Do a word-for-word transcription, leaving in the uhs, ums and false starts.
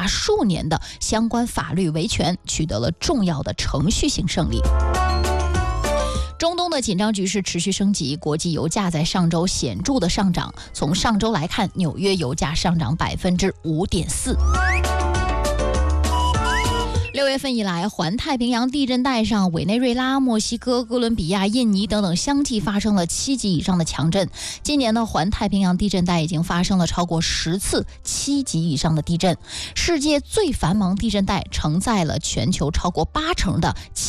达数年的相关法律维权取得了重要的程序性胜利。中东的紧张局势持续升级，国际油价在上周显著的上涨。从上周来看，纽约油价上涨百分之五点四。六月份以来，环太平洋地震带上，委内瑞拉、墨西哥、哥伦比亚、印尼等等相继发生了七级以上的强震。今年的环太平洋地震带已经发生了超过十次七级以上的地震。世界最繁忙地震带承载了全球超过八成的